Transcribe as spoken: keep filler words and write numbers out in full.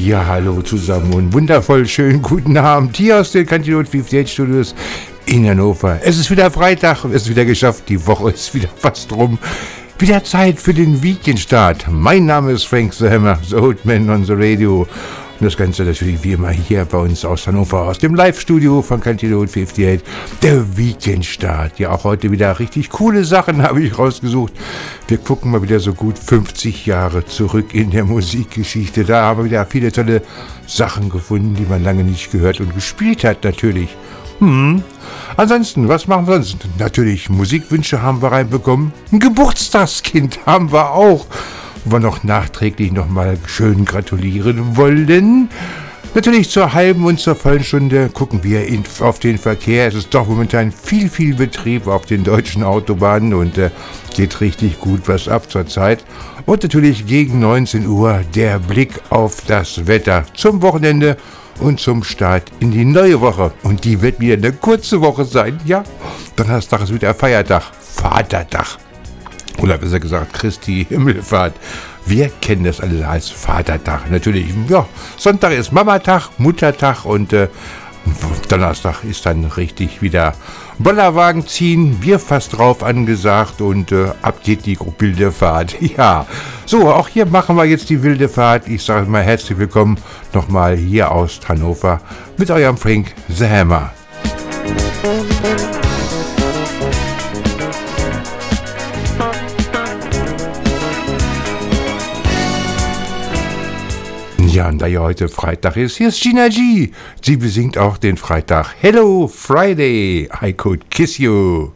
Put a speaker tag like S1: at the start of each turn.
S1: Ja, hallo zusammen und wundervoll schönen guten Abend hier aus den Country Road fünfundachtzig Studios in Hannover. Es ist wieder Freitag, es ist wieder geschafft, die Woche ist wieder fast rum. Wieder Zeit für den Weekendstart. Mein Name ist Frank the Hammer, the Old Man on the Radio. Und das Ganze natürlich wie immer hier bei uns aus Hannover, aus dem Live-Studio von Country Road fünfundachtzig. Der Weekendstart. Ja, auch heute wieder richtig coole Sachen habe ich rausgesucht. Wir gucken mal wieder so gut fünfzig Jahre zurück in der Musikgeschichte. Da haben wir wieder viele tolle Sachen gefunden, die man lange nicht gehört und gespielt hat natürlich. Hm. Ansonsten, was machen wir sonst? Natürlich, Musikwünsche haben wir reinbekommen. Ein Geburtstagskind haben wir auch. Wo wir noch nachträglich nochmal schön gratulieren wollen. Natürlich zur halben und zur vollen Stunde gucken wir in, auf den Verkehr. Es ist doch momentan viel, viel Betrieb auf den deutschen Autobahnen und äh, geht richtig gut was ab zur Zeit. Und natürlich gegen neunzehn Uhr der Blick auf das Wetter zum Wochenende und zum Start in die neue Woche. Und die wird wieder eine kurze Woche sein. Ja, Donnerstag ist wieder Feiertag, Vatertag. Oder besser gesagt Christi Himmelfahrt. Wir kennen das alle als Vatertag. Natürlich, ja, Sonntag ist Mamatag, Muttertag und äh, Donnerstag ist dann richtig wieder Bollerwagen ziehen, Bierfass drauf angesagt und äh, ab geht die wilde Fahrt. Ja, so, auch hier machen wir jetzt die wilde Fahrt. Ich sage mal herzlich willkommen nochmal hier aus Hannover mit eurem Frank the Hammer. Ja, und da ja heute Freitag ist, hier ist Gina G. Sie besingt auch den Freitag. Hello Friday, I could kiss you.